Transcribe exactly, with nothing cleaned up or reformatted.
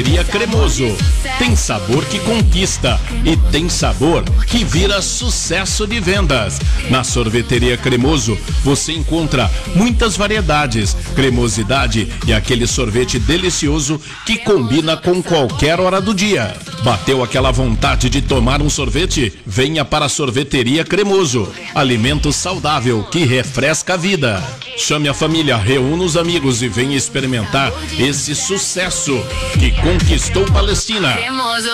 Cremoso. Tem sabor que conquista e tem sabor que vira sucesso de vendas. Na Sorveteria Cremoso você encontra muitas variedades, cremosidade e aquele sorvete delicioso que combina com qualquer hora do dia. Bateu aquela vontade de tomar um sorvete? Venha para a Sorveteria Cremoso. Alimento saudável que refresca a vida. Chame a família, reúna os amigos e venha experimentar esse sucesso que conquistou Palestina.